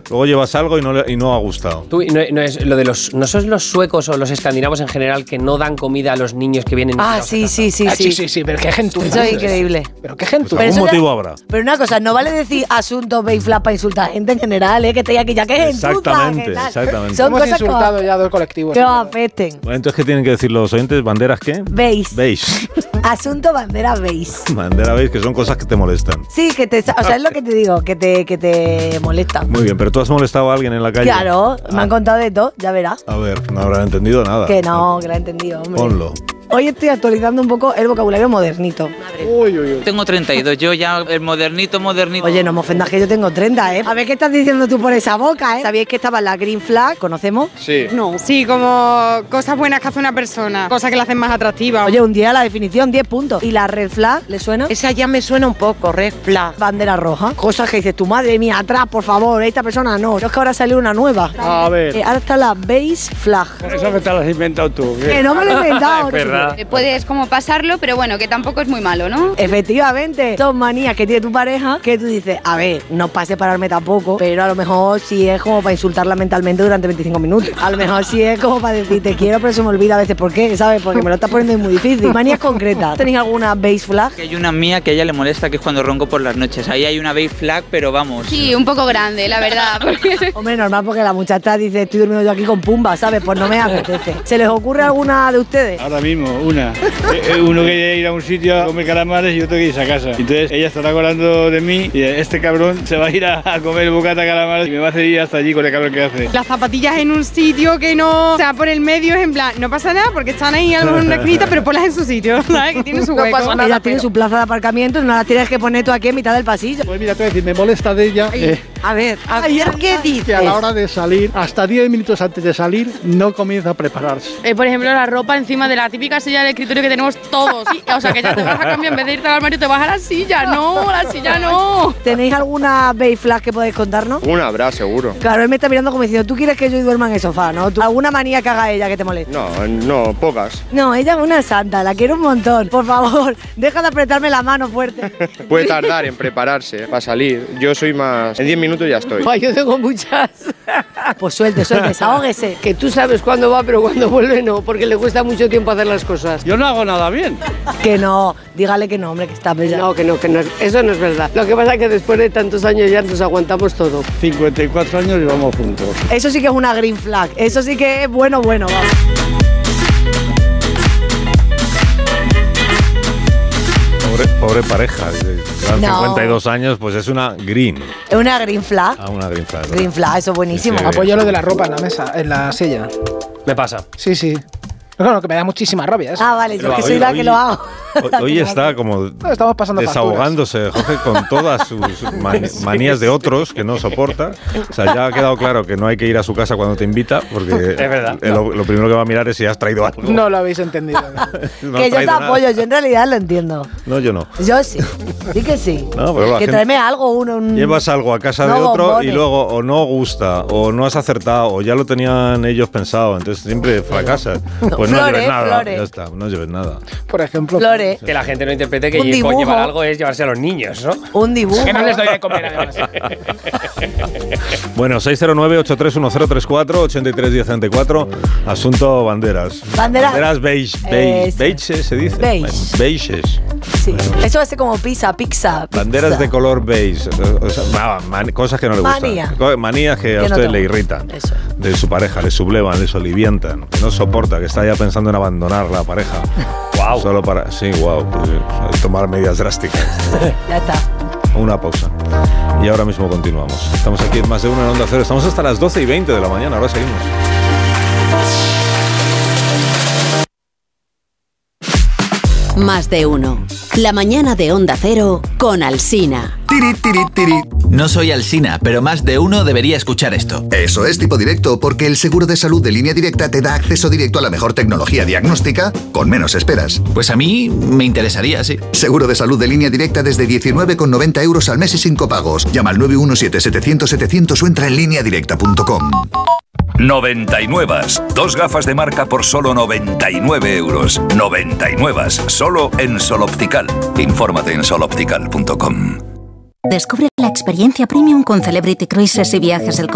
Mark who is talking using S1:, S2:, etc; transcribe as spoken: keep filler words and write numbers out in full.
S1: Luego llevas algo y no, le, y no ha gustado.
S2: Tú, no, no, es lo de los, ¿no son los suecos o los escandinavos en general que no dan comida a los niños que vienen?
S3: Ah, sí, sí, sí,
S4: ah,
S3: sí.
S4: sí, sí, sí, pero qué gentuza.
S3: Eso es increíble.
S4: Pero qué gentuza.
S1: Pues algún motivo habrá.
S3: Pero una cosa, no vale decir asunto Bayflap para insultar a gente en general, ¿eh? Que te diga que ya que es
S1: Exactamente, exactamente.
S3: Son
S4: Hemos
S3: cosas
S4: insultado
S3: que,
S4: ya dos colectivos.
S3: que os afecten.
S1: Bueno, entonces, ¿qué tienen que decir los oyentes? ¿Banderas qué?
S3: Beige.
S1: Beige.
S3: Asunto bandera beige.
S1: Bandera beige, que son cosas que te molestan.
S3: Sí, que te, o sea, es lo que te digo, que te, que te molestan.
S1: Muy bien, pero tú has molestado a alguien en la calle.
S3: Claro,
S1: ah.
S3: me han contado de todo, ya verás.
S1: A ver, no habrán entendido nada.
S3: Que no, que lo he entendido, hombre.
S1: Ponlo.
S3: Hoy estoy actualizando un poco el vocabulario modernito.
S4: Uy, uy, uy.
S5: Tengo treinta y dos, yo ya el modernito, modernito.
S3: Oye, no me ofendas que yo tengo treinta, ¿eh? A ver qué estás diciendo tú por esa boca, ¿eh? ¿Sabíais que estaba la Green Flag? ¿Conocemos?
S6: Sí.
S3: No.
S7: Sí, como cosas buenas que hace una persona, cosas que la hacen más atractiva.
S3: Oye, un día la definición, diez puntos. ¿Y la Red Flag le suena?
S8: Esa ya me suena un poco, Red Flag.
S3: Bandera roja. Cosas que dices, tu madre mía, atrás, por favor, esta persona no. Pero es que ahora salió una nueva.
S9: A ver.
S3: Eh, ahora está la Beige Flag.
S9: Eso que te lo has inventado tú.
S3: Que no me lo he inventado.
S9: Perra.
S7: Puedes como pasarlo, pero bueno, que tampoco es muy malo, ¿no?
S3: Efectivamente, son manías que tiene tu pareja que tú dices, a ver, no es para separarme tampoco, pero a lo mejor sí es como para insultarla mentalmente durante veinticinco minutos. A lo mejor sí es como para decir, te quiero, pero se me olvida a veces por qué, ¿sabes? Porque me lo estás poniendo muy difícil. Manías concretas. ¿Tenéis alguna Beige Flag?
S5: Que hay una mía que a ella le molesta, que es cuando ronco por las noches. Ahí hay una beige flag, pero vamos.
S7: Sí, un poco grande, la verdad. Porque...
S3: Hombre, normal, porque la muchacha dice, estoy durmiendo yo aquí con pumba, ¿sabes? Pues no me apetece. ¿Se les ocurre alguna de ustedes?
S9: Ahora mismo, una. Eh, uno quiere ir a un sitio a comer calamares y otro quiere irse a casa. Entonces ella estará acordando de mí y este cabrón se va a ir a, a comer bocata calamares y me va a hacer ir hasta allí con el calor que hace.
S7: Las zapatillas en un sitio que no... O sea, por el medio es en plan, no pasa nada porque están ahí a lo mejor en una esquinita, pero ponlas en su sitio, ¿sabes? Que tiene su hueco.
S3: No pasa nada, ella tiene su plaza de aparcamiento y no la tienes que poner tú aquí en mitad del pasillo.
S10: Pues mira, te voy a decir, me molesta de ella. Eh,
S8: A ver, a
S3: Ay,
S8: ver, ¿qué
S10: que
S8: dices?
S10: a la hora de salir, hasta diez minutos antes de salir, no comienza a prepararse.
S7: Eh, por ejemplo, la ropa encima de la típica silla del escritorio que tenemos todos. ¿Sí? O sea, que ya te vas a cambiar, en vez de irte al armario, te vas a la silla. No, la silla no.
S3: ¿Tenéis alguna Beige Flag que podéis contarnos?
S6: Una habrá, seguro.
S3: Claro, él me está mirando como diciendo, tú quieres que yo duerma en el sofá, ¿no? ¿Tú- ¿Alguna manía que haga ella que te moleste?
S6: No, no, pocas.
S3: No, ella es una santa, la quiero un montón. Por favor, deja de apretarme la mano fuerte.
S6: Puede tardar en prepararse para salir. Yo soy más... En diez minutos ya estoy.
S8: Yo tengo muchas.
S3: Pues suelte, suelte, desahógese.
S8: Que tú sabes cuándo va, pero cuando vuelve no, porque le cuesta mucho tiempo hacer las cosas.
S9: Yo no hago nada bien.
S3: Que no, dígale que no, hombre, que está bella.
S8: No, que no, que no, es- eso no es verdad. Lo que pasa es que después de tantos años ya nos aguantamos todo.
S9: cincuenta y cuatro años y vamos juntos.
S3: Eso sí que es una Green Flag, eso sí que es bueno, bueno, vamos.
S1: Pobre, pobre pareja. Llevan
S3: No.
S1: cincuenta y dos años, pues es una green.
S3: Es una Green Flag.
S1: Ah, una green flag.
S3: Green Flag, eso es buenísimo.
S1: Sí, sí.
S4: Apoyo lo de la ropa en la mesa, en la silla.
S2: Me pasa.
S4: Sí, sí. Claro, que me da muchísima rabia eso.
S3: Ah, vale, yo
S1: Pero
S3: es que
S1: hoy-
S3: soy la
S1: hoy-
S3: que lo hago.
S1: Hoy, hoy está como
S4: Estamos pasando
S1: desahogándose, Jorge, con todas sus mani- manías de otros que no soporta. O sea, ya ha quedado claro que no hay que ir a su casa cuando te invita, porque
S2: Es verdad.
S1: eh, lo, lo primero que va a mirar es si has traído algo.
S4: No lo habéis entendido.
S1: No
S3: Que
S1: has
S3: yo te
S1: traído nada.
S3: apoyo, yo en realidad lo entiendo.
S1: No, yo no.
S3: Yo sí, sí que sí.
S1: No, pero la
S3: que
S1: gente-
S3: tráeme algo, uno, un...
S1: Llevas algo a casa
S3: No,
S1: de otro
S3: bombones.
S1: y luego o no gusta, o no has acertado, o ya lo tenían ellos pensado, entonces siempre fracasas. Pues no
S3: Flores,
S1: lleves nada,
S3: flores.
S1: ya está, no lleves nada.
S4: Por ejemplo.
S3: Flores,
S2: Que la gente no interprete que
S3: Un
S2: lle-
S3: dibujo.
S2: llevar algo es llevarse a los niños, ¿no?
S3: un dibujo.
S4: Que no les doy de comer además.
S1: Bueno, seis cero nueve, ocho tres uno cero tres cuatro, ocho tres uno cero cuatro, asunto banderas.
S3: Bandera-
S1: Banderas beige, beige,
S3: Ese.
S1: beige se dice.
S3: Beige.
S1: Beiges.
S3: Sí. Eso hace como pizza, pizza. pizza.
S1: Banderas de color beige. O sea, va, man- cosas que no le gustan.
S3: Manía.
S1: Co- Manías que a
S3: Que no
S1: usted
S3: te
S1: le
S3: gustan.
S1: irritan.
S3: Eso.
S1: De su pareja, le sublevan, le soliviantan, que no soporta, que está ya pensando en abandonar la pareja.
S2: Guau.
S1: Solo para. Sí, wow. Tomar medidas drásticas.
S3: Ya está.
S1: Una pausa. Y ahora mismo continuamos. Estamos aquí en Más de Uno en Onda Cero. Estamos hasta las doce y veinte de la mañana. Ahora seguimos.
S11: Más de uno. La mañana de Onda Cero con Alsina.
S12: Tiri, tiri, tiri. No soy Alsina, pero más de uno debería escuchar esto.
S13: Eso es Tipo Directo, porque el seguro de salud de Línea Directa te da acceso directo a la mejor tecnología diagnóstica con menos esperas.
S12: Pues a mí me interesaría, sí.
S13: Seguro de salud de Línea Directa desde diecinueve con noventa euros al mes y sin copagos. Llama al nueve uno siete, setecientos, setecientos o entra en línea directa punto com.
S14: noventa y nueve. Dos gafas de marca por solo noventa y nueve euros. noventa y nueve. Solo en Sol Optical. Infórmate en sol optical punto com.
S15: Descubre la experiencia premium con Celebrity Cruises y Viajes del